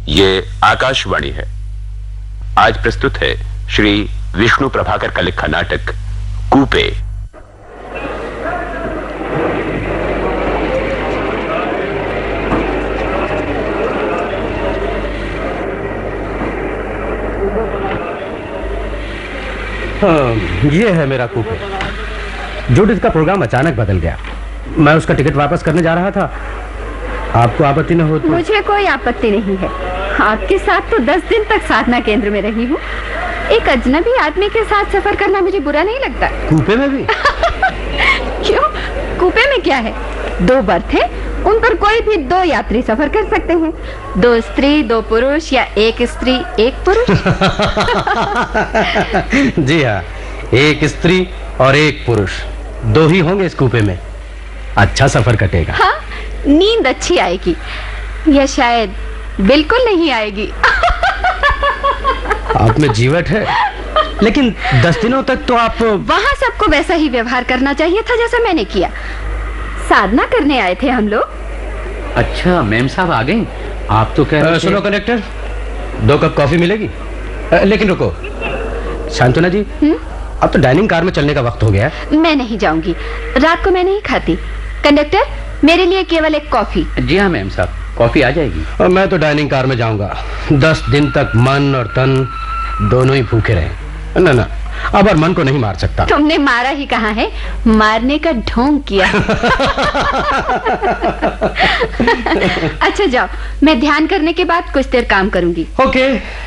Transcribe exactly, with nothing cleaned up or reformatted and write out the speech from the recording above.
ये आकाशवाणी है। आज प्रस्तुत है श्री विष्णु प्रभाकर का लिखा नाटक कूपे। हाँ, ये है मेरा कूपे। जूडिथ का प्रोग्राम अचानक बदल गया। मैं उसका टिकट वापस करने जा रहा था। आपको आपत्ति न हो तो? मुझे कोई आपत्ति नहीं है। आपके साथ तो दस दिन तक साधना केंद्र में रही हूँ। एक अजनबी आदमी के साथ सफर करना मुझे बुरा नहीं लगता। कूपे में भी? क्यों? कूपे में क्या है? दो बर्थ है, उन पर कोई भी दो यात्री सफर कर सकते हैं। दो स्त्री दो पुरुष या एक स्त्री एक पुरुष। जी हाँ, एक स्त्री और एक पुरुष, दो ही होंगे इस कूपे में। अच्छा सफर कटेगा। हाँ, नींद अच्छी आएगी या शायद बिल्कुल नहीं आएगी। आप में जीवट है, लेकिन दस दिनों तक तो आप वहाँ सबको वैसा ही व्यवहार करना चाहिए था जैसा मैंने किया। साधना करने आए थे हम लोग। अच्छा, मैम साहब आ गए। आप तो कह रहे थे। सुनो कलेक्टर, दो कप कॉफी मिलेगी? आ, लेकिन रुको शांतना जी, हुँ? अब तो डाइनिंग कार में चलने का वक्त हो गया है। मैं नहीं जाऊंगी, रात को मैं नहीं खाती। कंडक्टर, मेरे लिए केवल एक कॉफी। जी हाँ मैम साहब, कॉफी आ जाएगी। मैं तो डाइनिंग कार में जाऊंगा। दस दिन तक मन और तन दोनों ही भूखे रहे। ना ना, अब और मन को नहीं मार सकता। तुमने मारा ही कहाँ है, मारने का ढोंग किया। अच्छा जाओ, मैं ध्यान करने के बाद कुछ देर काम करूंगी। ओके।